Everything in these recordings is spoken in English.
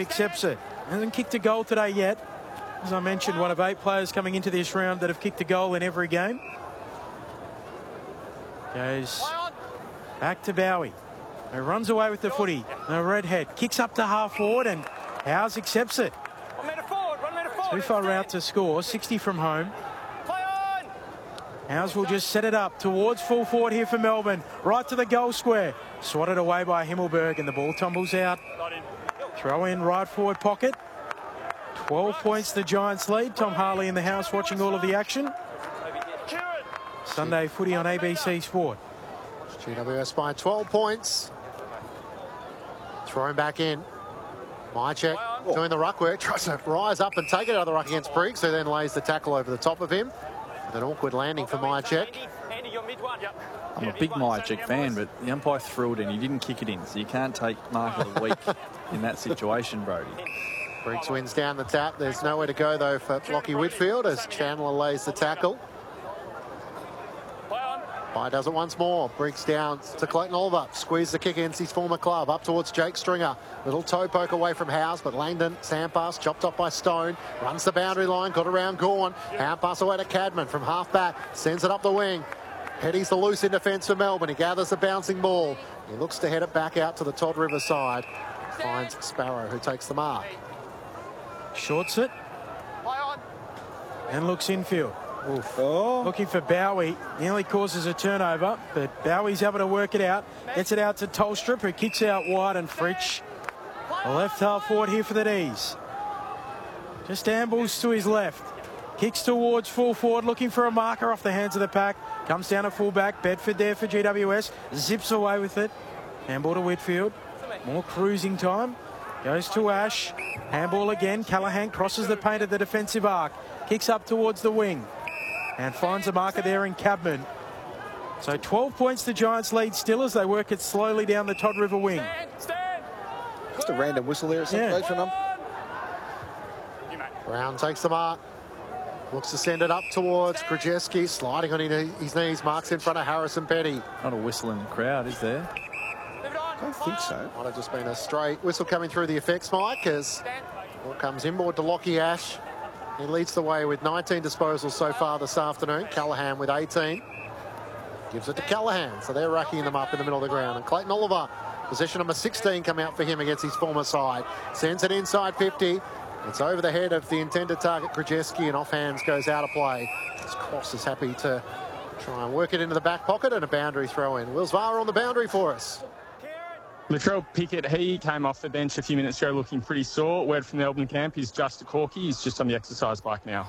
accepts it. Hasn't kicked a goal today yet. As I mentioned, one of 8 players coming into this round that have kicked a goal in every game. Goes back to Bowie, who runs away with the footy. The redhead kicks up to half forward, and Howes accepts it. 2 far out to score, 60 from home. Howes will just set it up towards full forward here for Melbourne. Right to the goal square. Swatted away by Himmelberg, and the ball tumbles out. Throw in right forward pocket. 12 points the Giants lead. Tom Harley in the house watching all of the action. Sunday footy on ABC Sport. GWS by 12 points. Thrown back in. Mychek doing the ruck work. Tries to rise up and take it out of the ruck against Briggs, who then lays the tackle over the top of him. With an awkward landing for Mychek. I'm a big Mychek fan, but the umpire threw it in. He didn't kick it in, so you can't take mark of the week in that situation, Brody. Briggs wins down the tap. There's nowhere to go, though, for Lockie Whitfield as Chandler lays the tackle. By does it once more. Briggs down to Clayton Oliver. Squeeze the kick against his former club. Up towards Jake Stringer. Little toe poke away from Howes, but Langdon, sandpass, chopped off by Stone. Runs the boundary line, got around Gawn. Hand pass away to Cadman from half back. Sends it up the wing. Headies the loose in defence for Melbourne. He gathers the bouncing ball. He looks to head it back out to the Todd River side. Finds Sparrow, who takes the mark. Shorts it. And looks infield. Looking for Bowie. Nearly causes a turnover, but Bowie's able to work it out. Gets it out to Tolstrup, who kicks out wide, and Fritsch, the left half forward here for the D's. Just ambles to his left. Kicks towards full forward, looking for a marker off the hands of the pack. Comes down to full back. Bedford there for GWS. Zips away with it. Handball to Whitfield. More cruising time. Goes to Ash. Handball again. Callaghan crosses the paint of the defensive arc. Kicks up towards the wing. And finds a marker there in Cadman. So 12 points the Giants lead still as they work it slowly down the Todd River wing. Just a random whistle there at some stage for them. Brown takes the mark. Looks to send it up towards Krajewski. Sliding on his knees. Marks in front of Harrison Petty. Not a whistle in the crowd, is there? I don't think so. Might have just been a straight whistle coming through the effects mic as ball comes inboard to Lockie Ash. He leads the way with 19 disposals so far this afternoon. Callaghan with 18. Gives it to Callaghan. So they're racking them up in the middle of the ground. And Clayton Oliver, position number 16, come out for him against his former side. Sends it inside 50. It's over the head of the intended target, Krajewski, and off hands goes out of play. As Cross is happy to try and work it into the back pocket, and a boundary throw in. Wills Vara on the boundary for us. Latrell Pickett, he came off the bench a few minutes ago looking pretty sore. Word from the Melbourne camp, he's just a corky. He's just on the exercise bike now.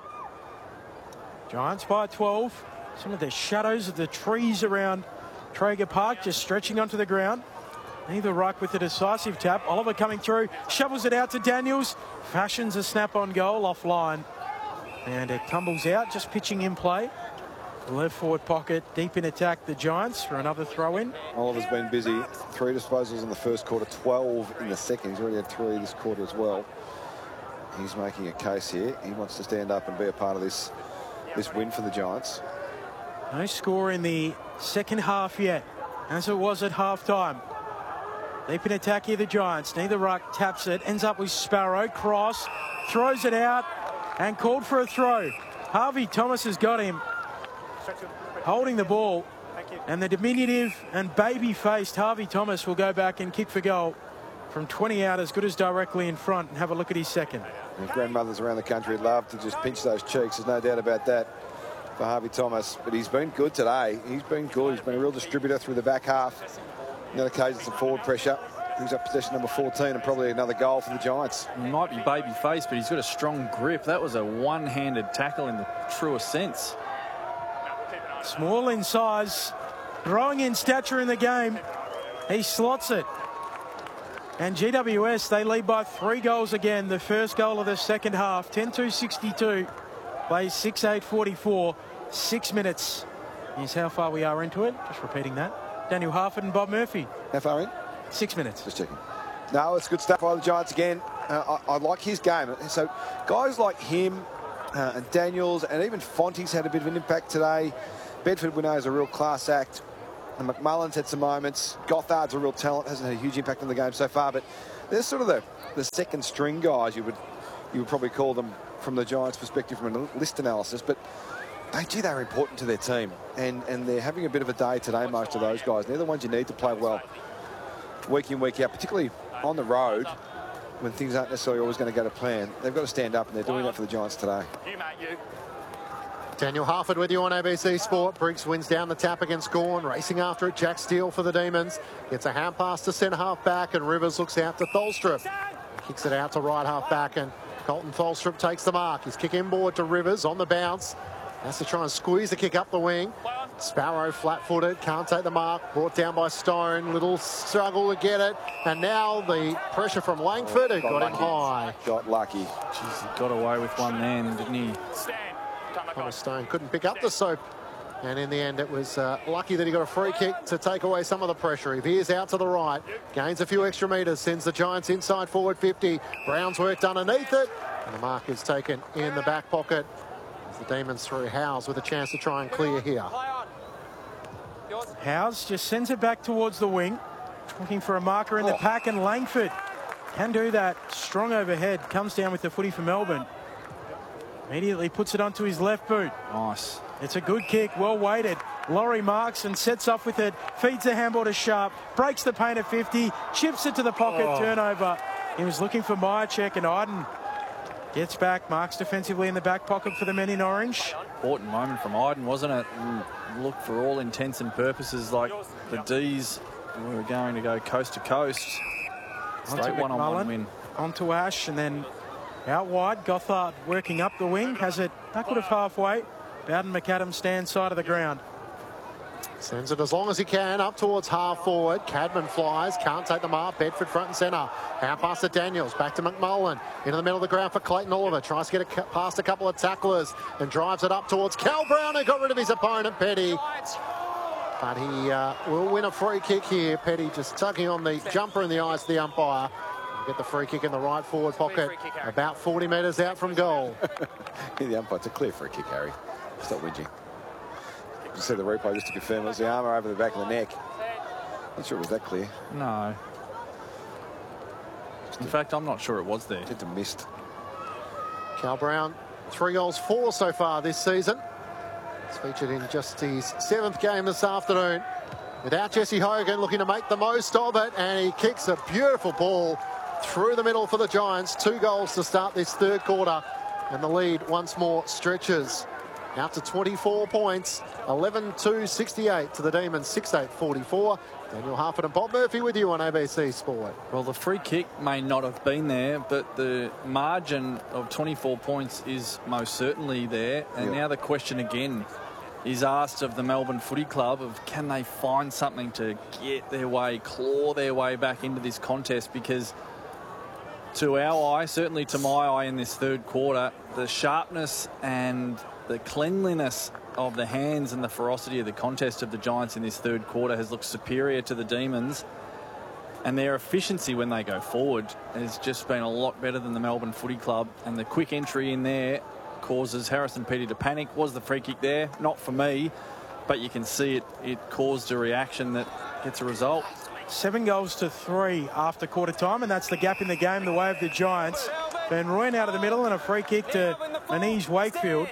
Giants by 12. Some of the shadows of the trees around Traeger Park just stretching onto the ground. Neither ruck with a decisive tap. Oliver coming through, shovels it out to Daniels. Fashions a snap-on goal offline. And it tumbles out, just pitching in play. Left forward pocket, deep in attack, the Giants for another throw-in. Oliver's been busy. 3 disposals in the first quarter, 12 in the second. He's already had 3 this quarter as well. He's making a case here. He wants to stand up and be a part of this win for the Giants. No score in the second half yet, as it was at half-time. Deep in attack here, the Giants. Neither ruck taps it, ends up with Sparrow. Cross, throws it out, and called for a throw. Harvey Thomas has got him. Holding the ball, and the diminutive and baby-faced Harvey Thomas will go back and kick for goal from 20 out, as good as directly in front, and have a look at his second. And grandmothers around the country love to just pinch those cheeks. There's no doubt about that for Harvey Thomas. But he's been good today. He's been good. He's been a real distributor through the back half. On the occasion, some forward pressure. He's up possession number 14 and probably another goal for the Giants. He might be baby-faced, but he's got a strong grip. That was a one-handed tackle in the truest sense. Small in size, growing in stature in the game. He slots it. And GWS, they lead by 3 goals again. The first goal of the second half, 10-2-62. Plays 6-8-44, 6 minutes. Here's how far we are into it. Just repeating that. Daniel Harford and Bob Murphy. How far in? 6 minutes. Just checking. No, it's good stuff by the Giants again. I like his game. So guys like him and Daniels and even Fonte's had a bit of an impact today. Bedford, we know, is a real class act. And McMullen's had some moments. Gothard's a real talent, hasn't had a huge impact on the game so far. But they're sort of the second string guys you would probably call them from the Giants' perspective from a list analysis, but they're important to their team, and they're having a bit of a day today, most of those guys. They're the ones you need to play well week in, week out, particularly on the road when things aren't necessarily always going to go to plan. They've got to stand up, and they're doing that for the Giants today. Daniel Harford with you on ABC Sport. Briggs wins down the tap against Gawn. Racing after it, Jack Steele for the Demons. Gets a hand pass to centre half back, and Rivers looks out to Tholstrup. Kicks it out to right half back, and Colton Tholstrup takes the mark. His kick inboard to Rivers on the bounce. Has to try and squeeze the kick up the wing. Sparrow flat-footed, can't take the mark. Brought down by Stone. Little struggle to get it. And now the pressure from Langford, who got him high. Got lucky. Jeez, he got away with one then, didn't he? Thomas Stone couldn't pick up the soap. And in the end, it was lucky that he got a free kick to take away some of the pressure. He veers out to the right, gains a few extra metres, sends the Giants inside forward 50. Brown's worked underneath it. And the mark is taken in the back pocket. The Demons through Howes with a chance to try and clear here. Howes just sends it back towards the wing, looking for a marker in the pack, and Langford can do that. Strong overhead, comes down with the footy for Melbourne. Immediately puts it onto his left boot. Nice. It's a good kick, well weighted. Laurie marks and sets off with it, feeds the handball to Sharp, breaks the paint at 50, chips it to the pocket, turnover. He was looking for Myercheck, and Iden gets back, marks defensively in the back pocket for the men in orange. Important moment from Iden, wasn't it? Look, for all intents and purposes, like the D's were going to go coast to coast. Straight one-on-one win. Onto Ash, and then out wide. Gothard working up the wing, has it backward of halfway. Bowden McAdam stands side of the ground. Sends it as long as he can up towards half forward. Cadman flies, can't take the mark. Bedford front and centre. Out past to Daniels, back to McMullen. Into the middle of the ground for Clayton Oliver. Tries to get it past a couple of tacklers and drives it up towards Cal Brown, who got rid of his opponent, Petty. But he will win a free kick here. Petty just tugging on the jumper in the eyes of the umpire. He'll get the free kick in the right forward pocket, about 40 metres out from goal. The umpire, it's a clear free kick, Harry. Stop whinging. You see the replay just to confirm it was the armour over the back of the neck. Not sure it was that clear. No. In fact, I'm not sure it was there. Just a missed. Cal Brown, 3 goals, 4 so far this season. He's featured in just his 7th game this afternoon. Without Jesse Hogan, looking to make the most of it, and he kicks a beautiful ball through the middle for the Giants. 2 goals to start this third quarter, and the lead once more stretches out to 24 points, 11-2-68 to the Demons, 6-8-44. Daniel Harford and Bob Murphy with you on ABC Sport. Well, the free kick may not have been there, but the margin of 24 points is most certainly there. And now the question again is asked of the Melbourne Footy Club of can they find something to get their way, claw their way back into this contest, because to our eye, certainly to my eye in this third quarter, the sharpness and the cleanliness of the hands and the ferocity of the contest of the Giants in this third quarter has looked superior to the Demons, and their efficiency when they go forward has just been a lot better than the Melbourne Footy Club. And the quick entry in there causes Harrison Petty to panic. Was the free kick there? Not for me, but you can see it caused a reaction that gets a result. 7 goals to 3 after quarter time, and that's the gap in the game the way of the Giants. Van Rooyen out of the middle and a free kick to Manise Wakefield.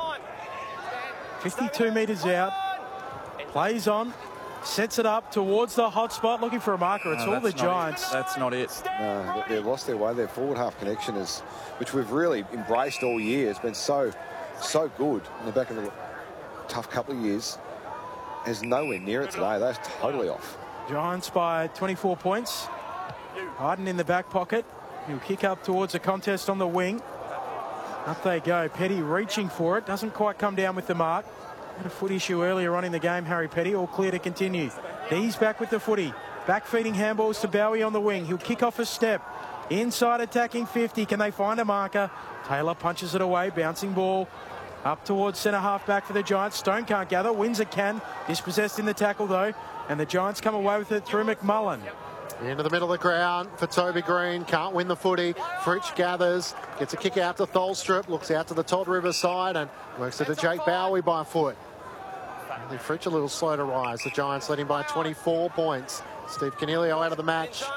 52 metres out, plays on, sets it up towards the hot spot, looking for a marker. It's all the Giants. That's not it. No, they've lost their way. Their forward half connection is, which we've really embraced all year, has been so good in the back of the tough couple of years. Is nowhere near it today. That's totally off. Giants by 24 points. Iden in the back pocket. He'll kick up towards the contest on the wing. Up they go. Petty reaching for it. Doesn't quite come down with the mark. Had a foot issue earlier on in the game, Harry Petty. All clear to continue. He's back with the footy. Back feeding handballs to Bowie on the wing. He'll kick off a step. Inside attacking 50. Can they find a marker? Taylor punches it away. Bouncing ball up towards centre half back for the Giants. Stone can't gather. Windsor can. Dispossessed in the tackle though. And the Giants come away with it through McMullen. Into the middle of the ground for Toby Green. Can't win the footy. Fritsch gathers. Gets a kick out to Tholstrup. Looks out to the Todd Rivers side and works it to Jake Bowie by foot. Only Fritsch a little slow to rise. The Giants leading by 24 points. Steve Coniglio out of the match.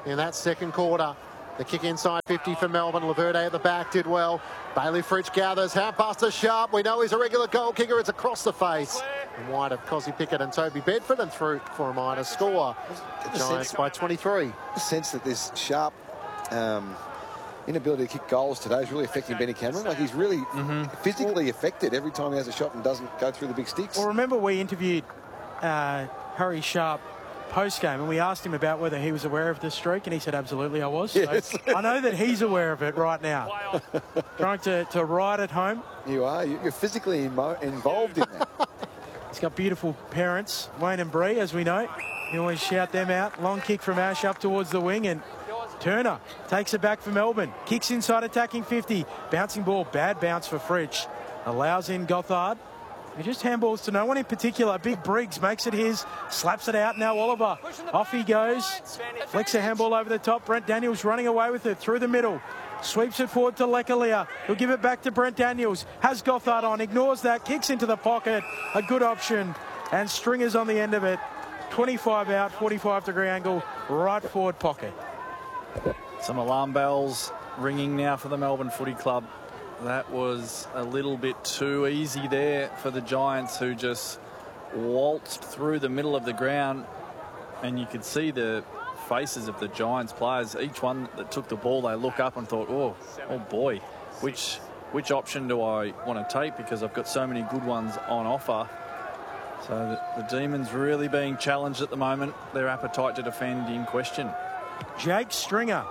in that second quarter. The kick inside 50 for Melbourne. Laverde at the back did well. Bailey Fritsch gathers. Hand pass to Sharp. We know he's a regular goal kicker. It's across the face. And wide of Cozzy Pickett and Toby Bedford, and through for a minor score. The Giants by 23. The sense that this Sharp inability to kick goals today is really affecting Benny Cameron. Like, he's really physically affected every time he has a shot and doesn't go through the big sticks. Well, remember we interviewed Harry Sharp post-game, and we asked him about whether he was aware of this streak, and he said, absolutely, I was. Yes. So I know that he's aware of it right now. Trying to ride it home. You are. You're physically involved in that. He's got beautiful parents, Wayne and Bree, as we know. You always shout them out. Long kick from Ash up towards the wing, and Turner takes it back for Melbourne. Kicks inside attacking 50. Bouncing ball, bad bounce for Fritsch. Allows in Gothard. He just handballs to no one in particular. Big Briggs makes it his, slaps it out. Now Oliver, off he goes. Flicks a handball over the top. Brent Daniels running away with it through the middle. Sweeps it forward to Lekalia. He'll give it back to Brent Daniels. Has Gothard on, ignores that, kicks into the pocket. A good option. And Stringer's on the end of it. 25 out, 45-degree angle, right forward pocket. Some alarm bells ringing now for the Melbourne Footy Club. That was a little bit too easy there for the Giants, who just waltzed through the middle of the ground. And you could see the faces of the Giants players. Each one that took the ball, they look up and thought, oh boy, which option do I want to take, because I've got so many good ones on offer. So the Demons really being challenged at the moment. Their appetite to defend in question. Jake Stringer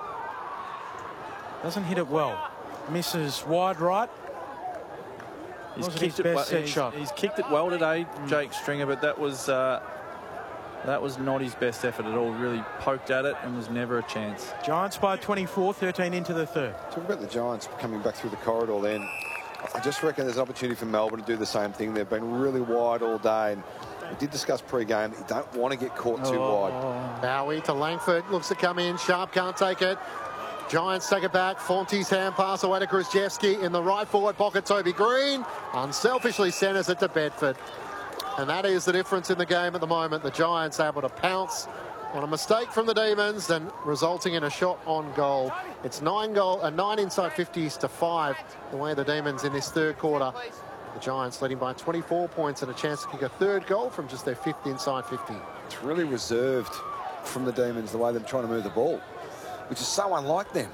doesn't hit it well. Misses wide right. He's kicked it well. He's kicked it well today, Jake Stringer, but that was not his best effort at all. Really poked at it and was never a chance. Giants by 24, 13 into the third. Talk about the Giants coming back through the corridor then. I just reckon there's an opportunity for Melbourne to do the same thing. They've been really wide all day, and we did discuss pre-game that you don't want to get caught too wide. Bowie to Langford, looks to come in. Sharp can't take it. Giants take it back. Fonte's hand pass away to Krzyzewski in the right forward pocket. Toby Green unselfishly centres it to Bedford. And that is the difference in the game at the moment. The Giants able to pounce on a mistake from the Demons and resulting in a shot on goal. It's 9 inside 50s to 5 the way the Demons in this third quarter. The Giants leading by 24 points and a chance to kick a third goal from just their 5th inside 50. It's really reserved from the Demons, the way they're trying to move the ball, which is so unlike them.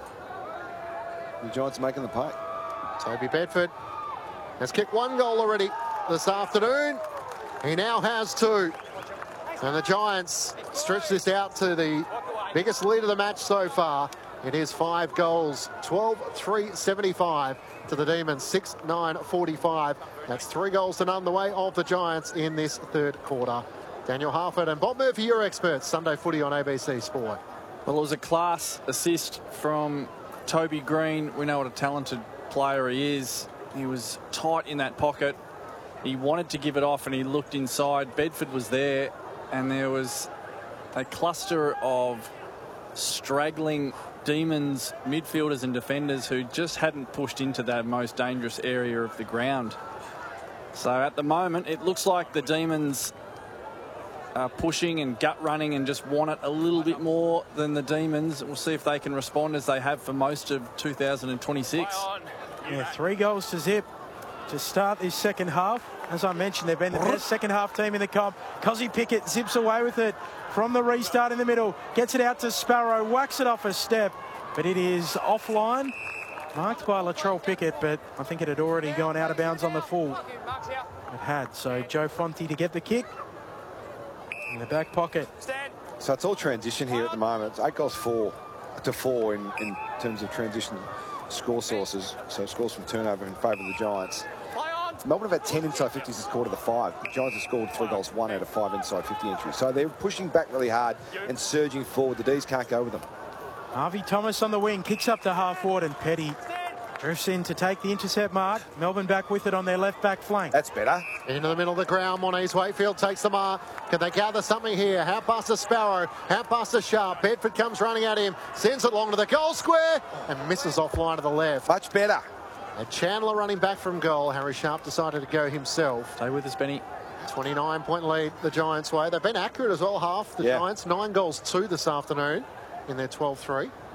The Giants making the pay. Toby Bedford has kicked 1 goal already this afternoon. He now has 2. And the Giants stretch this out to the biggest lead of the match so far. It is 5 goals, 12-3-75 to the Demons, 6-9-45. That's 3 goals to none the way of the Giants in this third quarter. Daniel Harford and Bob Murphy, your experts. Sunday Footy on ABC Sport. Well, it was a class assist from Toby Green. We know what a talented player he is. He was tight in that pocket. He wanted to give it off and he looked inside. Bedford was there, and there was a cluster of straggling Demons midfielders and defenders who just hadn't pushed into that most dangerous area of the ground. So at the moment, it looks like the Demons are pushing and gut running and just want it a little bit more than the Demons. We'll see if they can respond as they have for most of 2026. Yeah, 3 goals to zip to start this second half. As I mentioned, they've been the best second half team in the comp. Cozzy Pickett zips away with it from the restart in the middle. Gets it out to Sparrow, whacks it off a step, but it is offline. Marked by Latrell Pickett, but I think it had already gone out of bounds on the full. It had, so Joe Fonte to get the kick in the back pocket. So it's all transition here at the moment. It's 8 goals 4 to 4 in terms of transition score sources. So scores from turnover in favour of the Giants. Melbourne have had 10 inside 50s this quarter to 5. The Giants have scored 3 goals, 1 out of 5 inside 50 entries. So they're pushing back really hard and surging forward. The D's can't go with them. Harvey Thomas on the wing, kicks up to half forward, and Petty drifts in to take the intercept mark. Melbourne back with it on their left back flank. That's better. Into the middle of the ground, Moniz Wakefield takes the mark. Can they gather something here? Hand pass to Sparrow, hand pass to Sharp. Bedford comes running at him, sends it long to the goal square and misses offline to the left. Much better. And Chandler running back from goal. Harry Sharp decided to go himself. Stay with us, Benny. 29-point lead the Giants' way. They've been accurate as well, half the Giants. 9 goals 2 this afternoon. in their 12-3.